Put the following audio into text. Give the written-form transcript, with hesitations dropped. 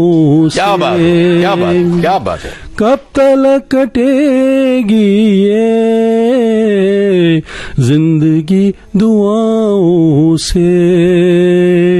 क्या बात है, क्या बात है, क्या बात है। कब तक कटेगी ये जिंदगी दुआओं से।